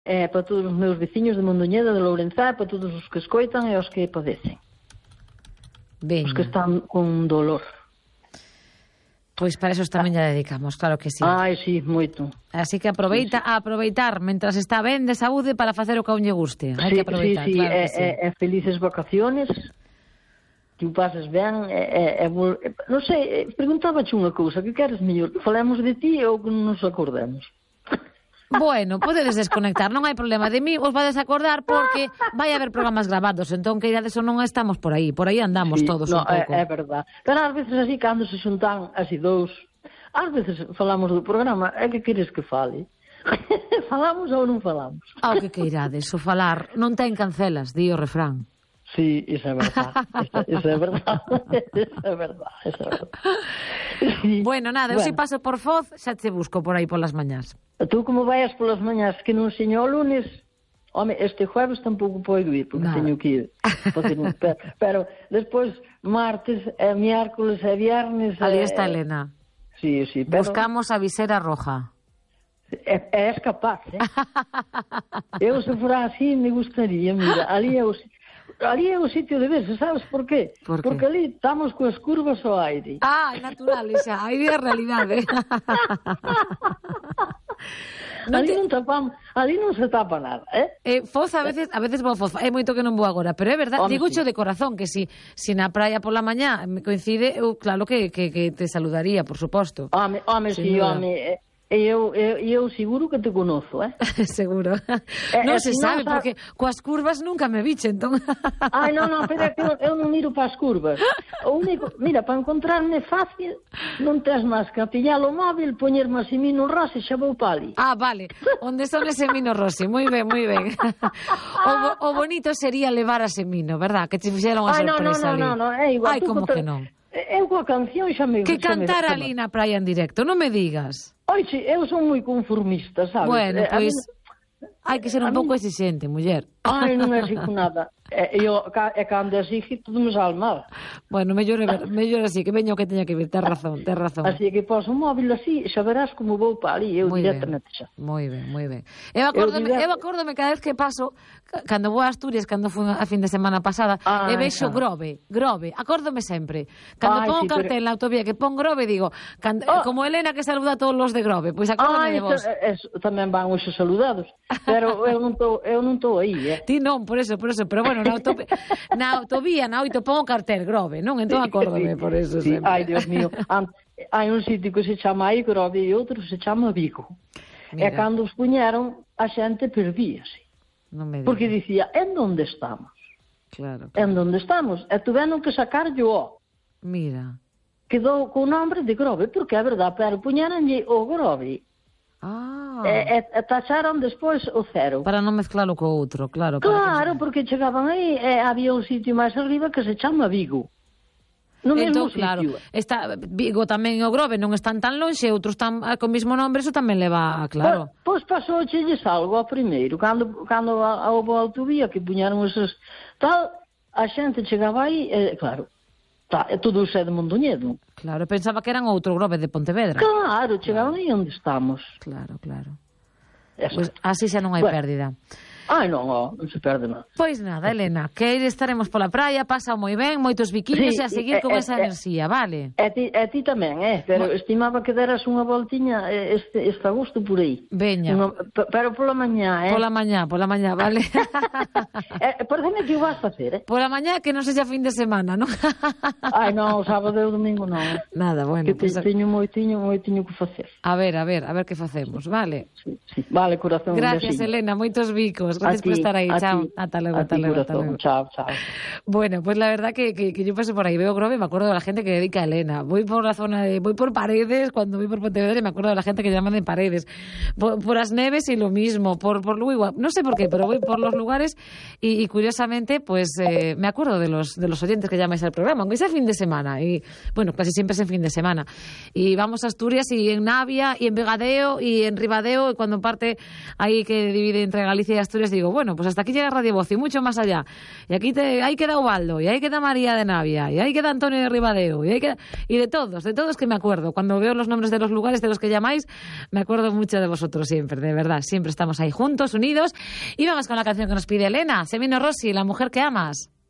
para todos os meus veciños de Mondoñedo, de Lourenzá, para todos os que escoitan e os que padecen. Os que están con dolor. Pois para eso tamén lle dedicamos, claro que sí. Ai, sí, moito. Así que aproveita a aproveitar mentras está ben de saúde para facer o que a un lle guste. Hai que aproveitar, sí, claro que sí. Felices vacaciones, que o pases ben, non sei, preguntábache unha cousa, que queres mellor, que falemos de ti ou que non nos acordemos? Bueno, podedes desconectar, non hai problema. De mí os vades acordar porque vai haber programas grabados, entón que irades ou non estamos por aí andamos todos un pouco. É verdad. Pero ás veces así, cando se xuntan así dous, ás veces falamos do programa, é que queres que fale? Falamos ou non falamos? Ao que queirades, o falar non ten cancelas, di o refrán. Sí, eso é verdad. Eso é verdad. Eso é verdad. Sí. Bueno, nada, eu se paso por Foz, xa te busco por aí polas mañás. Tú como vayas polas mañás que non seño o lunes, home, este jueves tampouco podo ir, porque teño que ir. Pero despois, martes, miércoles e viernes... Ali está Elena. Sí, pero... Buscamos a visera roja. És capaz, Eu, se fora así, me gustaría, mira, ali é o sitio de verse, sabes por qué? Porque ali estamos coas curvas ao aire. Ah, é natural, xa, aire é a realidade. Ali non se tapa nada, Foz, a veces vou a Foz, é moito que non vou agora, pero é verdade, digo xo de corazón, que si na praia pola mañá me coincide, eu claro que te saludaría, por suposto. Home, sí, home... Eu seguro que te conozo, Seguro. Non se sabe, porque coas curvas nunca me biche, entón... Ai, non, pero é que eu non miro para as curvas. O único, mira, para encontrarme fácil, non tes máis que pillar o móvil, poñerme a Semino Rossi e xa vou para ali. Ah, vale. Onde son ese Semino Rossi? Moi ben, moi ben. O bonito sería levar a Semino, verdad? Que te fixera unha sorpresa ali. Non, é igual. Ai, como que non? Eu coa canción xa me... Que cantar ali na praia en directo, non me digas. Oi, sí, eu son moi conformista, sabes? Bueno, pois hai que ser un pouco exigente, muller. Ai, non exijo nada. E cando exijo, todo me sale mal. Bueno, mellor así, que veña o que teña que ver, tes razón. Así que poso o móvil así, xa verás como vou para ali, eu directamente xa. Moi ben. Eu acórdome cada vez que paso, cando vou a Asturias, cando fui a fin de semana pasada, e vexo Grove, acórdome sempre. Cando pongo cartel na autovía que pon Grove, digo, como Elena que saluda a todos os de Grove, pois acórdome de vos. Tamén van os saludados, pero eu non estou aí, Ti non, por eso, pero bueno, na autovía, na 8, pongo cartel Grove, non? Entón acórdome por eso sempre. Ai, Dios mío, hai un sitio que se chama aí Grove e outro se chama Vigo. E cando os puñeron, a xente perdíase. Porque dicía, en onde estamos? Claro. En onde estamos? E tuveron que sacarlle o. Mira. Quedou co nombre de Grove, porque é verdade, pero puñeronlle o Grove. E tacharon despois o cero. Para non mezclalo co outro, claro. Claro, porque chegaban aí e había un sitio máis arriba que se chama Vigo. No mesmo sitio. Claro, Vigo tamén e o Grove non están tan lonxe, outros están co mesmo nombre, eso tamén leva, claro. Pois pasou chelles algo ao primeiro, cando houve a autovía que puñaron esos tal, a xente chegaba aí, claro, todo xe de Mondoñedo. Claro, pensaba que eran outro Grove de Pontevedra. Claro, chegaban aí onde estamos. Claro. Pois así xa non hai pérdida. Ai, non se perde nada. Pois nada, Elena, que estaremos pola praia, pasa moi ben, moitos biquiños e a seguir con esa enerxía, vale? E ti tamén, pero estimaba que deras unha voltiña este agosto por aí. Veña. Pero pola mañá, Pola mañá, vale? Pareceme que o vas facer, Pola mañá que non sexa fin de semana, non? Ai, non, o sábado e o domingo non. Nada, bueno. Que teño moitiño que facer. A ver que facemos, vale? Sí. Vale, corazón. Gracias, Elena, moitos bicos. Gracias por estar aí, chao. Ata luego. Chao. Bueno, pues la verdad que yo paso por ahí, veo Grove y me acuerdo de la gente que dedica a Elena. Voy por la zona voy por Paredes, cuando voy por Pontevedra y me acuerdo de la gente que llaman de Paredes. Por As Neves y lo mismo, por Lugo igual. No sé por qué, pero voy por los lugares y curiosamente, pues me acuerdo de los oyentes que llamáis al programa, aunque sea fin de semana. Y bueno, casi siempre es en fin de semana. Y vamos a Asturias y en Navia y en Vegadeo y en Ribadeo, y cuando parte ahí que divide entre Galicia y Asturias, nombres digo, bueno, pues hasta aquí llega Radio Voz y mucho más allá. Y aquí ahí queda Ubaldo, y ahí queda María de Navia, y ahí queda Antonio de Ribadeo, y de todos que me acuerdo. Cuando veo los nombres de los lugares de los que llamáis, me acuerdo mucho de vosotros siempre, de verdad. Siempre estamos ahí juntos, unidos. Y vamos con la canción que nos pide Elena, Semino Rossi, La mujer que amas.